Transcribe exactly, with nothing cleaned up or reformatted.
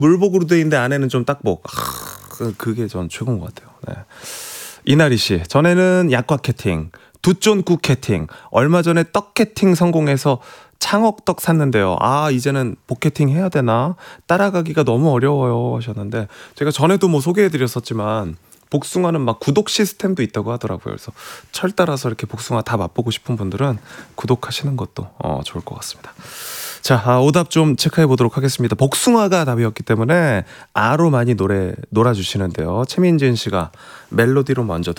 물복으로 돼 있는데 안에는 좀 딱복. 아, 그게 전 최고인 것 같아요. 네. 이나리 씨, 전에는 약과 캐팅, 두쫀국 캐팅, 얼마 전에 떡 캐팅 성공해서 창억떡 샀는데요. 아, 이제는 복캐팅 해야 되나? 따라가기가 너무 어려워요 하셨는데, 제가 전에도 뭐 소개해드렸었지만 복숭아는 막 구독 시스템도 있다고 하더라고요. 그래서 철 따라서 이렇게 복숭아 다 맛보고 싶은 분들은 구독하시는 것도 어, 좋을 것 같습니다. 자, 아, 오답 좀 체크해 보도록 하겠습니다. 복숭아가 답이었기 때문에 아로 많이 노래 놀아주시는데요. 최민진 씨가 멜로디로 먼저